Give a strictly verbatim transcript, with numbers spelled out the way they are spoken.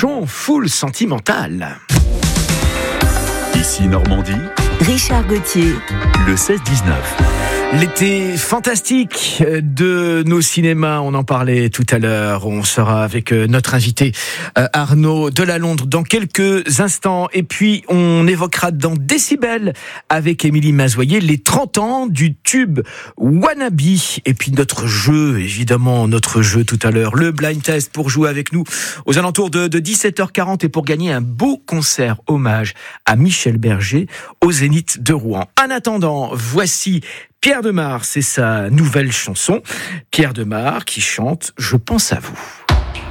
Chanson full sentimentale. Ici Normandie, Richard Gauthier, le seize dix-neuf. L'été fantastique de nos cinémas, on en parlait tout à l'heure. On sera avec notre invité Arnaud Delalondres dans quelques instants. Et puis, on évoquera dans Décibel avec Émilie Mazoyer les trente ans du tube Wannabe. Et puis notre jeu, évidemment, notre jeu tout à l'heure, le blind test pour jouer avec nous aux alentours de, de dix-sept heures quarante et pour gagner un beau concert hommage à Michel Berger au Zénith de Rouen. En attendant, voici Pierre Demar, c'est sa nouvelle chanson. Pierre Demar qui chante « Je pense à vous ».